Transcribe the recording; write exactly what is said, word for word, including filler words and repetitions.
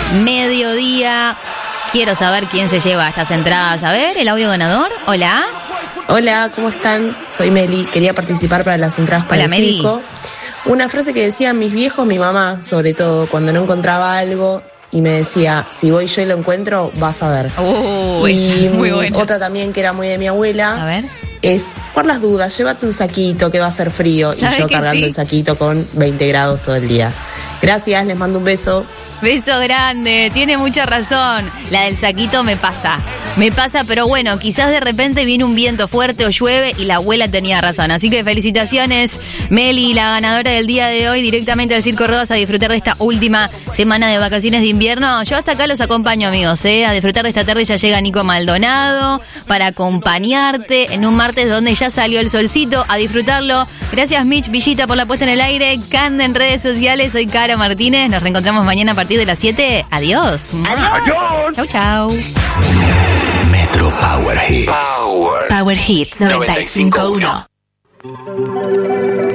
mediodía. Quiero saber quién se lleva estas entradas. A ver, el audio ganador. Hola. Hola, ¿cómo están? Soy Meli. Quería participar para las entradas para Hola, el Meli. circo. Una frase que decían mis viejos, mi mamá, sobre todo, cuando no encontraba algo, y me decía, si voy yo y lo encuentro, vas a ver. Uh, y esa es muy buena. Otra también que era muy de mi abuela. A ver. Es, por las dudas, llévate un saquito que va a ser frío. Y yo cargando sí? el saquito con veinte grados todo el día. Gracias, les mando un beso. Beso grande, tiene mucha razón. La del saquito me pasa. Me pasa, pero bueno, quizás de repente viene un viento fuerte o llueve y la abuela tenía razón. Así que felicitaciones, Meli, la ganadora del día de hoy, directamente al Circo Rodas a disfrutar de esta última semana de vacaciones de invierno. Yo hasta acá los acompaño, amigos, ¿eh? A disfrutar de esta tarde. Ya llega Nico Maldonado para acompañarte en un martes donde ya salió el solcito, a disfrutarlo. Gracias, Mitch Villita, por la puesta en el aire. Cande en redes sociales. Soy Cara Martínez. Nos reencontramos mañana a partir de las siete. Adiós. Adiós. Chau, chau. Metro Power Hits. Power, Power Hits noventa y cinco punto uno.